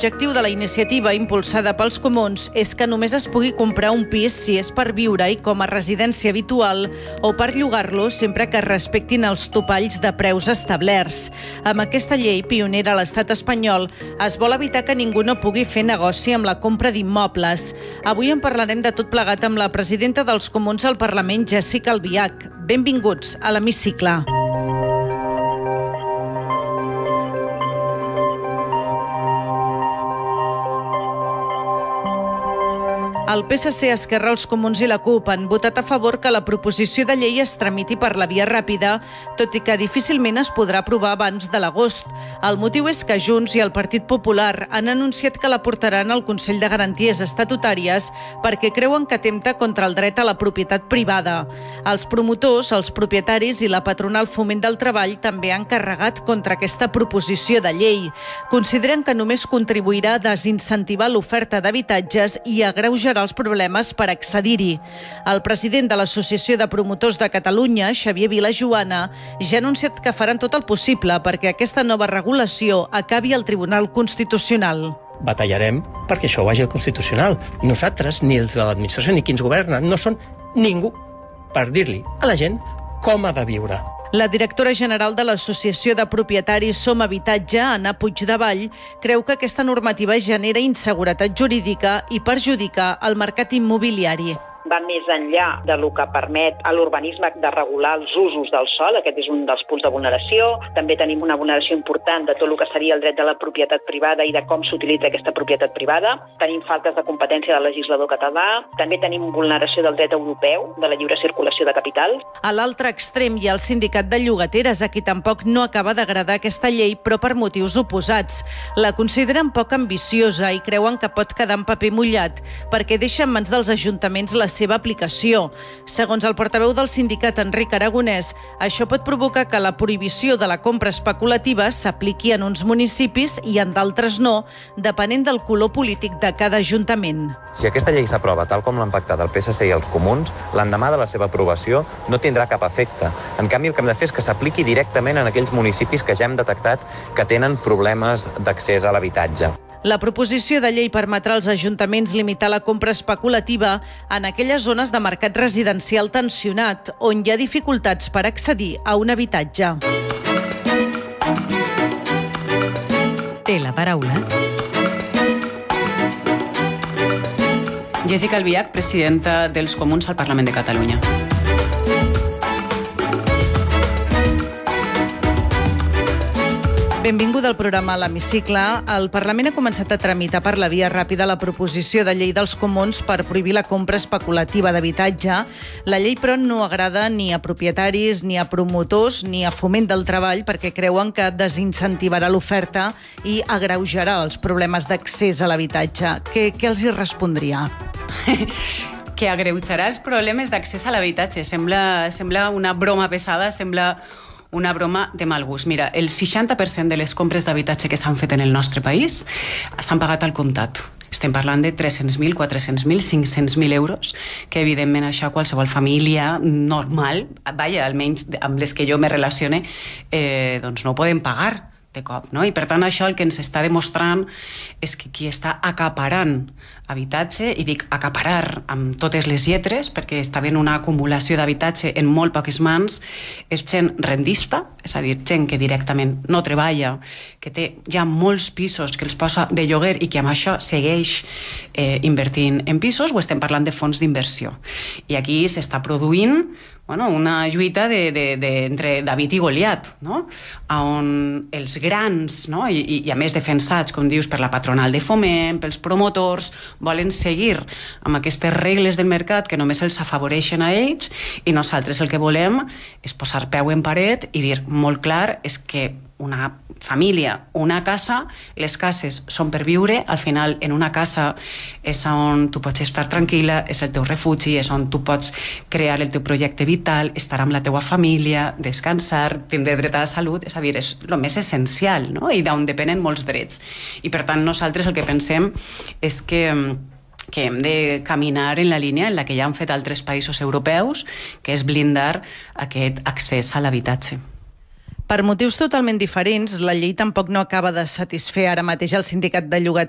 L'objectiu de la iniciativa impulsada pels comuns és que només es pugui comprar un pis si és per viure-hi com a residència habitual o per llogar-lo sempre que respectin els topalls de preus establerts. Amb aquesta llei pionera a l'estat espanyol es vol evitar que ningú no pugui fer negoci amb la compra d'immobles. Avui en parlarem de tot plegat amb la presidenta dels comuns al Parlament, Jéssica Albiach. Benvinguts a l'Hemicicle. El PSC, Esquerra, els Comuns i la CUP han votat a favor que la proposició de llei es tramiti per la via ràpida, tot i que difícilment es podrà aprovar abans de l'agost. El motiu és que Junts i el Partit Popular han anunciat que la portaran al Consell de Garanties Estatutàries perquè creuen que atempta contra el dret a la propietat privada. Els promotors, els propietaris i la patronal Foment del Treball també han carregat contra aquesta proposició de llei. Consideren que només contribuirà a desincentivar l'oferta d'habitatges i agreujarà els problemes per accedir-hi. El president de l'Associació de Promotors de Catalunya, Xavier Vilajoana, ja ha anunciat que faran tot el possible perquè aquesta nova regulació acabi al Tribunal Constitucional. Batallarem perquè això vagi al Constitucional. Nosaltres, ni els de l'administració ni qui ens governa, no són ningú per dir-li a la gent com ha de viure. La directora general de l'Associació de Propietaris Som Habitatge, Anna Puigdevall, creu que aquesta normativa genera inseguretat jurídica i perjudica el mercat immobiliari. Va més enllà de lo que permet a l'urbanisme de regular els usos del sòl. Aquest és un dels punts de vulneració. També tenim una vulneració important de tot el que seria el dret de la propietat privada i de com s'utilitza aquesta propietat privada. Tenim faltes de competència del legislador català. També tenim vulneració del dret europeu, de la lliure circulació de capitals. A l'altre extrem hi ha el sindicat de llogateres, a qui tampoc no acaba d'agradar aquesta llei, però per motius oposats. La consideren poc ambiciosa i creuen que pot quedar en paper mullat, perquè deixa en mans dels ajuntaments la seva aplicació. Segons el portaveu del sindicat, Enric Aragonès, això pot provocar que la prohibició de la compra especulativa s'apliqui en uns municipis i en d'altres no, depenent del color polític de cada ajuntament. Si aquesta llei s'aprova tal com l'han pactat el PSC i els comuns, l'endemà de la seva aprovació no tindrà cap efecte. En canvi, el que hem de fer és que s'apliqui directament en aquells municipis que ja hem detectat que tenen problemes d'accés a l'habitatge. La proposició de llei permetrà als ajuntaments limitar la compra especulativa en aquelles zones de mercat residencial tensionat, on hi ha dificultats per accedir a un habitatge. Té la paraula Jéssica Albiach, presidenta dels Comuns al Parlament de Catalunya. Benvinguda al programa a l'Hemicicle. El Parlament ha començat a tramitar per la via ràpida la proposició de llei dels comuns per prohibir la compra especulativa d'habitatge. La llei, però, no agrada ni a propietaris, ni a promotors, ni a Foment del Treball, perquè creuen que desincentivarà l'oferta i agreujarà els problemes d'accés a l'habitatge. Què els hi respondria? Que agreujarà els problemes d'accés a l'habitatge. Sembla una broma pesada, sembla una broma de mal gust. Mira, el 60% de les compres d'habitatge que s'han fet en el nostre país s'han pagat al comptat. Estem parlant de 300.000, 400.000, 500.000 euros, que evidentment això qualsevol família normal, almenys amb les que jo me relacione, doncs no poden pagar de cop, no? I per tant això el que ens està demostrant és que qui està acaparant habitatge, i dic acaparar amb totes les lletres perquè està havent una acumulació d'habitatge en molt poques mans, és gent rendista, és a dir, gent que directament no treballa, que té ja molts pisos que els posa de lloguer i que amb això segueix invertint en pisos, o estem parlant de fons d'inversió. I aquí s'està produint una lluita entre David i Goliat, no? On els grans, no? I a més defensats, com dius, per la patronal de Foment, pels promotors, volen seguir amb aquestes regles del mercat que només els afavoreixen a ells, i nosaltres el que volem és posar peu en paret i dir molt clar és que una família, una casa, les cases són per viure, al final en una casa és on tu pots estar tranquil·la, és el teu refugi, és on tu pots crear el teu projecte vital, estar amb la teua família, descansar, tindre dret a la salut, és a dir, és el més essencial, no? I d'on depenen molts drets. I per tant nosaltres el que pensem és que hem de caminar en la línia en la que ja han fet altres països europeus, que és blindar aquest accés a l'habitatge. Per motius totalment diferents, la llei tampoc no acaba de satisfer ara mateix el sindicat de llogaters